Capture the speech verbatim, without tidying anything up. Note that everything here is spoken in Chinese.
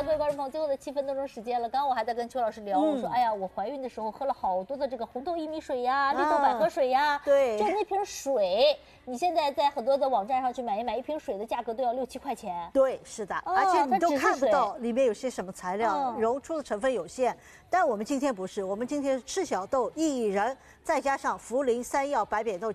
来，各位观众朋友，最后的七分多钟时间了。刚刚我还在跟邱老师聊，嗯、我说，哎呀，我怀孕的时候喝了好多的这个红豆薏米水呀、绿豆百合水呀， 啊、对， 就那瓶水，你现在在很多的网站上去买一买，一瓶水的价格都要六七块钱。 对，是的，哦、而且你都看不到里面有些什么材料， 嗯、 揉出的成分有限。但我们今天不是，我们今天赤小豆薏苡仁，再加上茯苓、山药、白扁豆。